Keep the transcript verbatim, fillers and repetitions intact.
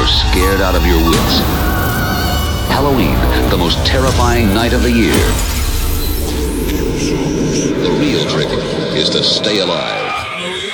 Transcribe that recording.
you're scared out of your wits. Halloween, the most terrifying night of the year. The real trick is to stay alive.